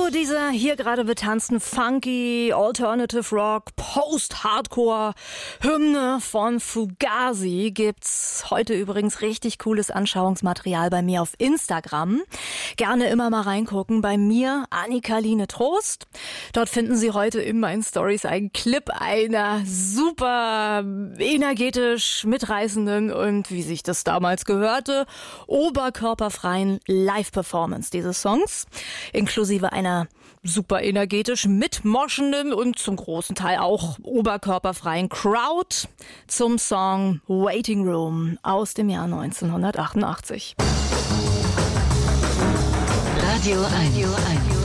Zu dieser hier gerade betanzten Funky, Alternative Rock, Post-Hardcore Hymne von Fugazi gibt's heute übrigens richtig cooles Anschauungsmaterial bei mir auf Instagram. Gerne immer mal reingucken. Bei mir Annika-Line Trost. Dort finden Sie heute in meinen Stories einen Clip einer super energetisch mitreißenden und, wie sich das damals gehörte, oberkörperfreien Live-Performance dieses Songs, inklusive einer super energetisch mitmoschenden und zum großen Teil auch oberkörperfreien Crowd zum Song Waiting Room aus dem Jahr 1988. Radio 1.